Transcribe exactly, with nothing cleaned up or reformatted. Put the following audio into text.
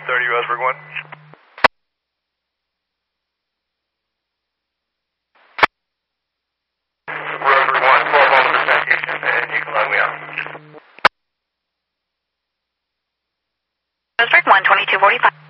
thirty, Roseburg one. Roseburg one, twelve on the citation, and you can log me out. Roseburg one, twenty-two forty-five.